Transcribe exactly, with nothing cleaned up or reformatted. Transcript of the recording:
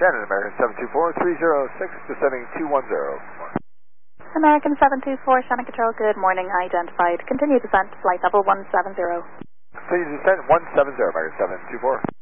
Shannon, American seven two four, three zero six, descending two one zero. American seven two four, Shannon Control, good morning, identified. Continue descent, flight level one seven zero. Continue descent one seven zero, American seven two four.